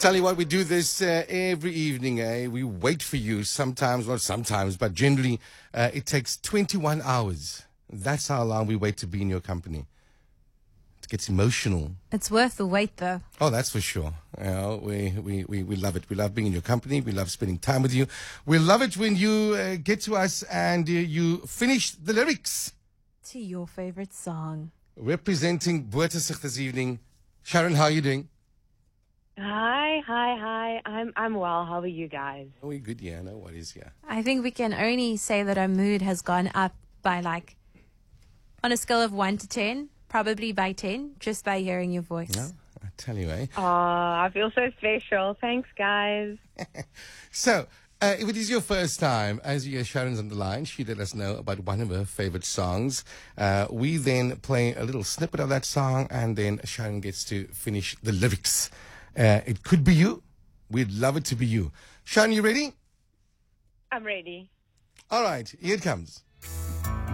tell you what, we do this every evening. We wait for you sometimes, not sometimes, but generally it takes 21 hours. That's how long we wait to be in your company. It gets emotional. It's worth the wait, though. Oh, that's for sure. We love it. We love being in your company. We love spending time with you. We love it when you get to us and you finish the lyrics. To your favorite song. Representing Boertesig this evening. Sharon, how are you doing? Hi. I'm well. How are you guys? Oh, we're good, yeah. No worries, yeah. I think we can only say that our mood has gone up by on a scale of 1 to 10, probably by 10, just by hearing your voice. No, I tell you, eh? Oh, I feel so special. Thanks, guys. So, if it is your first time, as you hear Sharon's on the line, she let us know about one of her favorite songs. We then play a little snippet of that song, and then Sharon gets to finish the lyrics. It could be you. We'd love it to be you. Sharon, you ready? I'm ready. All right, here it comes.